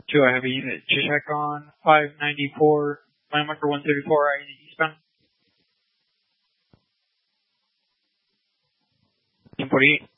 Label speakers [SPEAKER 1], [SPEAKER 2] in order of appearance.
[SPEAKER 1] Do I have a unit to check on 594, mile marker 134, eastbound? 1048.